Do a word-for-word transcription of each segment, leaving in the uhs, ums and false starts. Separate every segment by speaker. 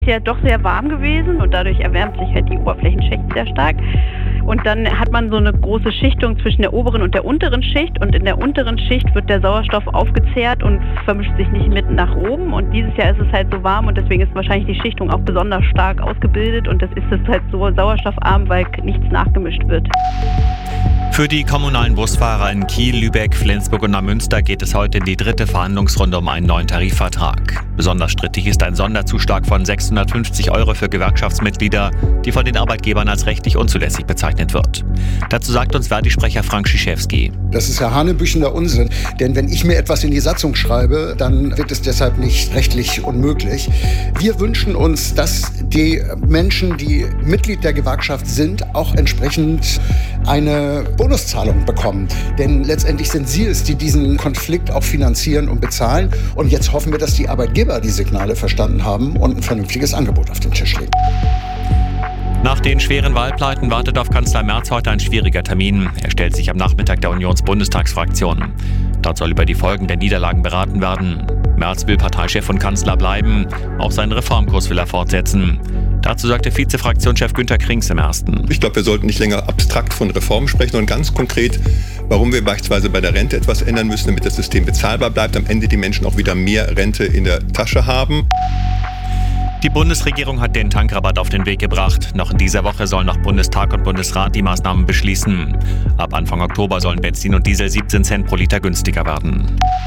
Speaker 1: Ist ja doch sehr warm gewesen und dadurch erwärmt sich halt die Oberflächenschicht sehr stark. Und dann hat man so eine große Schichtung zwischen der oberen und der unteren Schicht und in der unteren Schicht wird der Sauerstoff aufgezehrt und vermischt sich nicht mit nach oben und dieses Jahr ist es halt so warm und deswegen ist wahrscheinlich die Schichtung auch besonders stark ausgebildet und das ist es halt so sauerstoffarm, weil nichts nachgemischt wird.
Speaker 2: Für die kommunalen Busfahrer in Kiel, Lübeck, Flensburg und Neumünster geht es heute in die dritte Verhandlungsrunde um einen neuen Tarifvertrag. Besonders strittig ist ein Sonderzuschlag von sechshundertfünfzig Euro für Gewerkschaftsmitglieder, die von den Arbeitgebern als rechtlich unzulässig bezeichnet wird. Dazu sagt uns Verdi-Sprecher Frank Schischewski.
Speaker 3: Das ist ja hanebüchender Unsinn, denn wenn ich mir etwas in die Satzung schreibe, dann wird es deshalb nicht rechtlich unmöglich. Wir wünschen uns, dass die Menschen, die Mitglied der Gewerkschaft sind, auch entsprechend eine Bonuszahlung bekommen. Denn letztendlich sind sie es, die diesen Konflikt auch finanzieren und bezahlen. Und jetzt hoffen wir, dass die Arbeitgeber die Signale verstanden haben und ein vernünftiges Angebot auf den Tisch legen.
Speaker 2: Nach den schweren Wahlpleiten wartet auf Kanzler Merz heute ein schwieriger Termin. Er stellt sich am Nachmittag der Unionsbundestagsfraktion. Dort soll über die Folgen der Niederlagen beraten werden. Merz will Parteichef und Kanzler bleiben. Auch seinen Reformkurs will er fortsetzen. Dazu sagte Vize-Fraktionschef Günter Krings im Ersten.
Speaker 4: Ich glaube, wir sollten nicht länger abstrakt von Reformen sprechen, sondern ganz konkret, warum wir beispielsweise bei der Rente etwas ändern müssen, damit das System bezahlbar bleibt, am Ende die Menschen auch wieder mehr Rente in der Tasche haben.
Speaker 2: Die Bundesregierung hat den Tankrabatt auf den Weg gebracht. Noch in dieser Woche sollen noch Bundestag und Bundesrat die Maßnahmen beschließen. Ab Anfang Oktober sollen Benzin und Diesel siebzehn Cent pro Liter günstiger werden.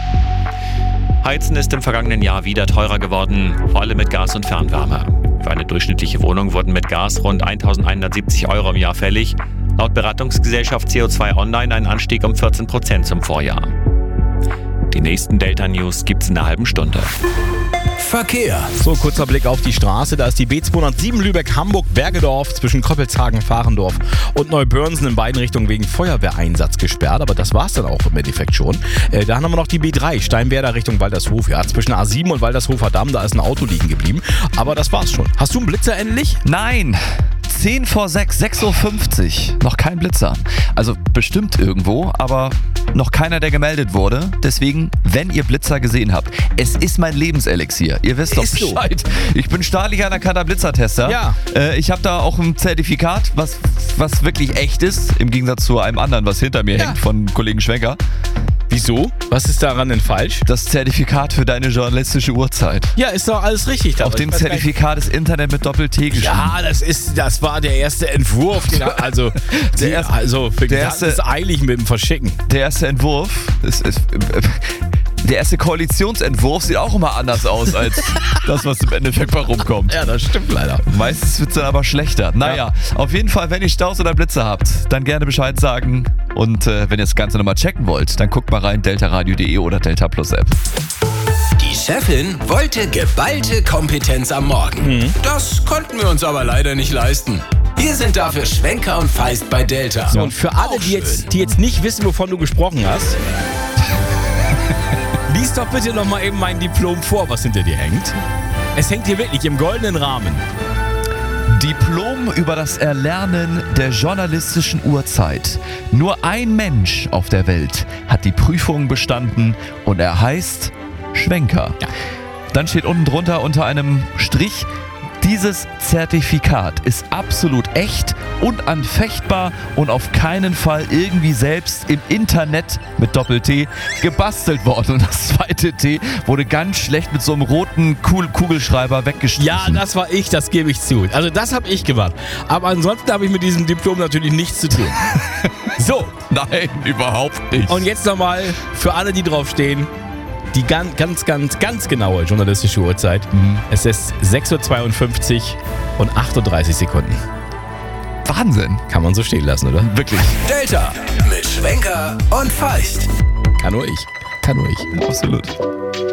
Speaker 2: Heizen ist im vergangenen Jahr wieder teurer geworden, vor allem mit Gas und Fernwärme. Für eine durchschnittliche Wohnung wurden mit Gas rund eintausendeinhundertsiebzig Euro im Jahr fällig. Laut Beratungsgesellschaft C O zwei Online ein Anstieg um vierzehn Prozent zum Vorjahr. Die nächsten Delta News gibt's in einer halben Stunde.
Speaker 5: Verkehr.
Speaker 6: So, kurzer Blick auf die Straße. Da ist die B zweihundertsieben Lübeck-Hamburg-Bergedorf zwischen Koppelshagen-Fahrendorf und Neubörnsen in beiden Richtungen wegen Feuerwehreinsatz gesperrt. Aber das war's dann auch im Endeffekt schon. Äh, da haben wir noch die B drei, Steinwerder Richtung Waldershof. Ja, zwischen A sieben und Waldershofer Damm, da ist ein Auto liegen geblieben. Aber das war's schon. Hast du einen Blitzer endlich?
Speaker 5: Nein. zehn vor sechs, sechs Uhr fünfzig. Noch kein Blitzer. Also bestimmt irgendwo, aber noch keiner, der gemeldet wurde. Deswegen, wenn ihr Blitzer gesehen habt, es ist mein Lebenselixier. Ihr wisst doch
Speaker 6: Ist so.
Speaker 5: Bescheid. Ich bin staatlich anerkannter Blitzertester.
Speaker 6: Ja.
Speaker 5: Äh, ich habe da auch ein Zertifikat, was, was wirklich echt ist, im Gegensatz zu einem anderen, was hinter mir
Speaker 6: Ja.
Speaker 5: hängt, von Kollegen Schwenker.
Speaker 6: Wieso? Was ist daran denn falsch?
Speaker 5: Das Zertifikat für deine journalistische Uhrzeit.
Speaker 6: Ja, ist doch alles richtig.
Speaker 5: Auf dem Zertifikat ist Internet mit Doppel-T geschrieben.
Speaker 6: Ja, das ist, das war der erste Entwurf. Den, also,
Speaker 5: Der
Speaker 6: die,
Speaker 5: erste-
Speaker 6: also, für
Speaker 5: der
Speaker 6: der
Speaker 5: erste-
Speaker 6: ist eilig mit dem Verschicken.
Speaker 5: Der erste Entwurf, ist, ist, äh, der erste Koalitionsentwurf sieht auch immer anders aus als das, was im Endeffekt bei rumkommt.
Speaker 6: Ja, das stimmt leider.
Speaker 5: Meistens wird es dann aber schlechter. Naja, auf jeden Fall, wenn ihr Staus oder Blitze habt, dann gerne Bescheid sagen. Und äh, wenn ihr das Ganze nochmal checken wollt, dann guckt mal rein, deltaradio punkt de oder Delta Plus App.
Speaker 7: Die Chefin wollte geballte Kompetenz am Morgen. Das konnten wir uns aber leider nicht leisten. Wir sind dafür Schwenker und Feist bei Delta.
Speaker 6: So, und für alle,
Speaker 7: Auch
Speaker 6: die jetzt,
Speaker 7: schön.
Speaker 6: die jetzt nicht wissen, wovon du gesprochen hast, lies doch bitte noch mal eben mein Diplom vor, was hinter dir hängt. Es hängt hier wirklich im goldenen Rahmen.
Speaker 5: Diplom über das Erlernen der journalistischen Uhrzeit. Nur ein Mensch auf der Welt hat die Prüfung bestanden und er heißt Schwenker.
Speaker 6: Ja.
Speaker 5: Dann steht unten drunter unter einem Strich: Dieses Zertifikat ist absolut echt, unanfechtbar und auf keinen Fall irgendwie selbst im Internet mit Doppel-T gebastelt worden. Und das zweite T wurde ganz schlecht mit so einem roten Kugel- Kugelschreiber weggestrichen.
Speaker 6: Ja, das war ich, das gebe ich zu. Also das habe ich gemacht. Aber ansonsten habe ich mit diesem Diplom natürlich nichts zu tun. So,
Speaker 5: Nein, überhaupt nicht.
Speaker 6: und jetzt nochmal für alle, die draufstehen, die ganz, ganz, ganz, ganz genaue journalistische Uhrzeit.
Speaker 5: Mhm.
Speaker 6: Es ist sechs Uhr zweiundfünfzig und achtunddreißig Sekunden.
Speaker 5: Wahnsinn.
Speaker 6: Kann man so stehen lassen, oder?
Speaker 5: Wirklich.
Speaker 7: Delta mit Schwenker und Feist.
Speaker 6: Kann nur ich. Kann nur ich.
Speaker 5: Absolut.